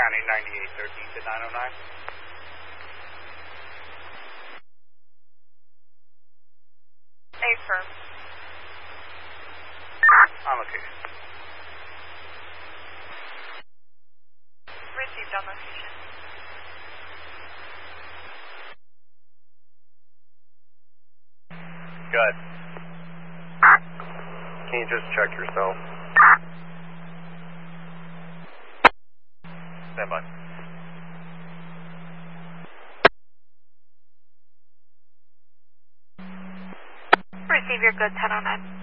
County 9813 to 909. Affirm. On location. Received on location. Good. Can you just check yourself? Stand by. Receive your good 1009.